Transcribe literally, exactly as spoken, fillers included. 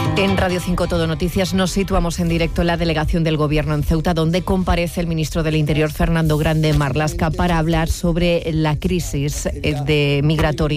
En Radio cinco Todo Noticias nos situamos en directo en la delegación del Gobierno en Ceuta, donde comparece el ministro del Interior, Fernando Grande Marlaska, para hablar sobre la crisis de migratoria